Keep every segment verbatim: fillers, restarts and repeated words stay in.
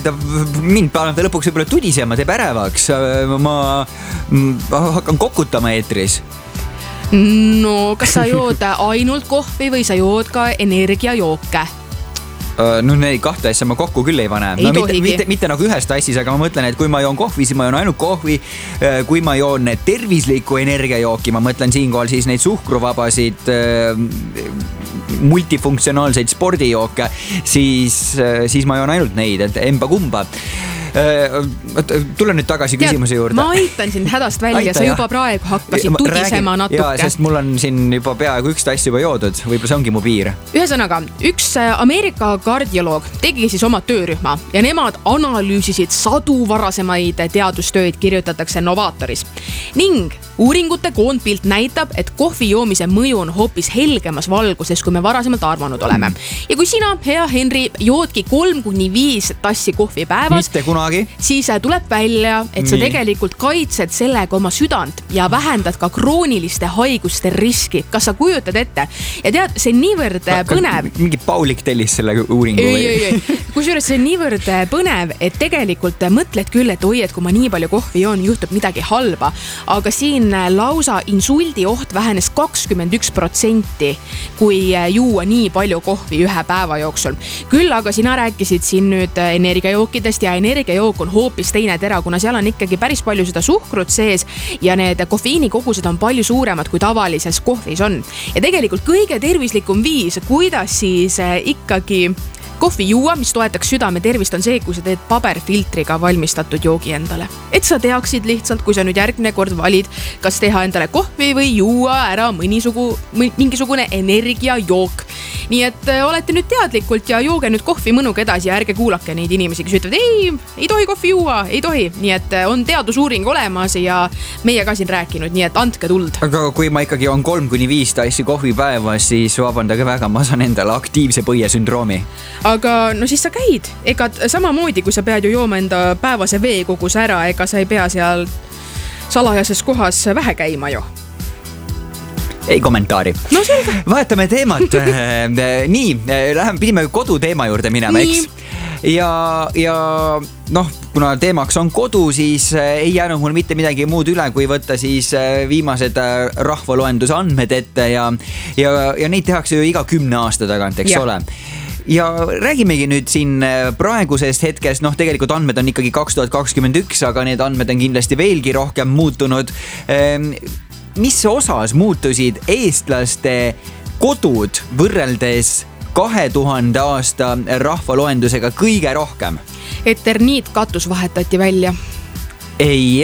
ta mind paneb lõpuks võib-olla tudisema, teeb ärevaks. Ma hakkan kokutama eetris. No, kas sa jood ainult kohvi või sa jood ka energiajooke? No neid kahte asja ma kokku küll ei pane. Ei no, mitte, tohigi. mitte, mitte nagu ühes tassis, aga ma mõtlen, et kui ma joon kohvi, siis ma joon ainult kohvi. Kui ma joon tervislikku energiajooki, ma mõtlen siinkohal siis neid suhkruvabasid multifunktsionaalseid spordijooke, siis, siis ma joon ainult neid, et emba kumba. Tule nüüd tagasi küsimuse juurde. Ma aitan sind hädast välja, Aita, sa juba jah. praegu hakkasid tudisema natuke. Jaa, sest mul on siin juba peaaegu üks tass juba joodud, võib-olla see ongi mu piir. Ühesõnaga, üks Ameerika kardioloog tegi siis oma töörühma ja nemad analüüsisid sadu varasemaid teadustööd, kirjutatakse Novatoris. Ning uuringute koondpilt näitab, et kohvi joomise mõju on hoopis helgemas valguses, kui me varasemalt arvanud oleme. Ja kui sina, hea Henri, joodki kolm kuni viis tassi kohvi päevas, mitte kunagi, siis tuleb välja, et sa Nii. tegelikult kaitsed sellega oma südant ja vähendad ka krooniliste haiguste riski. Kas sa kujutad ette? Ja tead, see niivõrd põnev. Mingi Paulik tellis selle uuringu. Ei, ei, ei. Kusjuures see niivõrd põnev, et tegelikult mõtled küll, et oi, et kui ma nii palju kohvi joon, juhtub midagi halba. Aga siin lausa insuldi oht vähenes kakskümmend üks protsenti, kui juua nii palju kohvi ühe päeva jooksul. Küll aga sina rääkisid siin nüüd energiajookidest ja energiajook on hoopis teine tera, kuna seal on ikkagi päris palju seda suhkrut sees ja need kofeiinikogused on palju suuremad kui tavalises kohvis on. Ja tegelikult kõige tervislikum viis, kuidas siis ikkagi kohvi juua, mis toetaks südame tervist, on see, kui sa teed paberfiltriga valmistatud joogi endale. Et sa teaksid lihtsalt, kui sa nüüd järgmine kord valid, kas teha endale kohvi või juua ära mõnisugu, mingisugune energiajook. Nii et olete nüüd teadlikult ja jooge nüüd kohvi mõnuga edasi ja ärge kuulake neid inimesi, kes ütlevad, ei, ei tohi kohvi juua, ei tohi. Nii et on teadusuuring olemas ja meie ka siin rääkinud, nii et andke tuld. Aga kui ma ikkagi on kolm kuni viis tassi kohvi päevas, siis vabandage väga, ma saan endale aktiivse põie sündroomi. Aga no siis sa käid, ega samamoodi, kui sa pead ju jooma enda päevase veekogus ära, ega sa ei pea seal salajases kohas vähe käima ju. Ei kommentaari. No selge. Vahetame teemat. Nii, läheme, pidime kodu teema juurde minema, eks? Ja, ja noh, kuna teemaks on kodu, siis ei jäänud mul mitte midagi muud üle, kui võtta siis viimased rahvaloenduse andmed ette ja, ja, ja neid tehakse ju iga kümne aasta tagant, eks ja. ole. Ja räägimegi nüüd siin praegusest hetkest, noh tegelikult andmed on ikkagi kaks tuhat kakskümmend üks, aga need andmed on kindlasti veelgi rohkem muutunud. Mis osas muutusid eestlaste kodud võrreldes kahe tuhande aasta rahvaloendusega kõige rohkem? Eterniitkatus vahetati välja. Ei.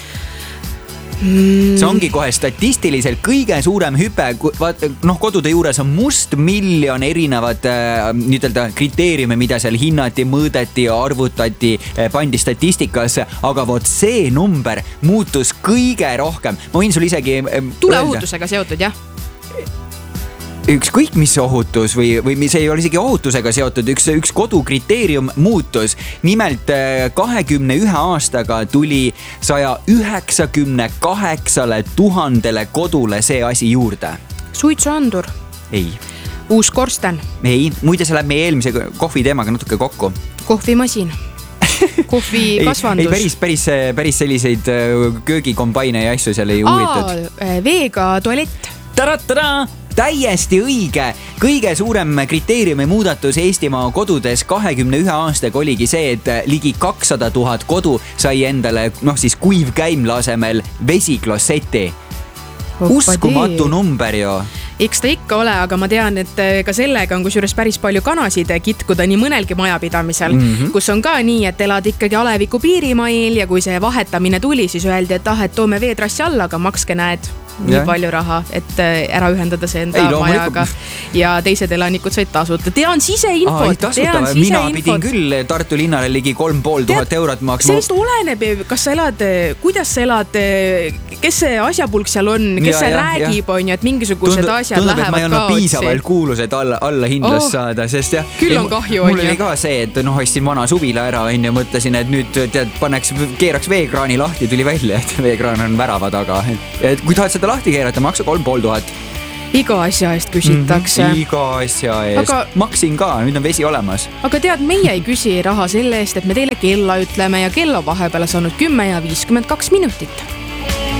See ongi kohe statistiliselt kõige suurem hüpe, noh kodude juures on must miljon erinevad nüüdelda kriteeriume, mida seal hinnati, mõõdeti ja arvutati, pandi statistikasse, aga vot see number muutus kõige rohkem. Ma võin sul isegi tuleohutusega seotud, jah? Ükskõik mis ohutus või, või see ei ole isegi ohutusega seotud, üks, üks kodukriteerium muutus. Nimelt kahekümne ühe aastaga tuli saja üheksakümne kaheksale tuhandele kodule see asi juurde. Suitsuandur? Ei. Uus korsten? Ei, muide see läheb meie eelmise kohvi teemaga natuke kokku. Kohvimasin? Kohvi kasvandus? Ei, päris, päris, päris selliseid köögikombaine ja asju seal ei uuritud. Aa, veega tualett? Tara-tara! Täiesti õige. Kõige suurem kriteeriumi muudatus Eestimaa kodudes kahekümne ühe aastaga oligi see, et ligi kakssada tuhat kodu sai endale noh siis kuivkäimla asemel vesiklosseti. Uskumatu number ju. Eks ta ikka ole, aga ma tean, et ka sellega on kusjuures päris palju kanasid kitkuda nii mõnelgi majapidamisel, mm-hmm. kus on ka nii, et elad ikkagi aleviku piirimail ja kui see vahetamine tuli, siis öeldi, et ah, et toome veetrassi alla, aga makske näed nii ja. palju raha, et ära ühendada see enda Ei, majaga ja teised elanikud said tasuta. Tean siseinfot. Aa, tean siseinfot. Mina pidin küll Tartu linnale ligi kolm pool tuhat eurot maksma. Sellest oleneb, kas sa elad, kuidas sa elad, kes see asjapulk seal on, kes ja, see ja, räägib, on ju, et mingisugused Tund, asjad tundub, lähevad kaotsi. Tundub, et ma ei ole piisavalt kuulused alla, alla hindlust oh, saada, sest jah. Küll on kahju, mul oli ka see, et noh, ostsin vana suvila ära, on ju, mõtlesin, et nüüd tead, paneks, keeraks veekraani lahti, tuli välja, et veekraan on värava taga. Et kui tahad seda lahti keerata, maksa kolm pool tuhat. iga asja eest küsitakse mm. -hmm. iga asja eest aga... maksin ka, nüüd on vesi olemas. Aga tead, meie ei küsi raha selle eest, et me teile kella ütleme ja kell on vahepeal saanud kümme ja viiskümmend kaks minutit.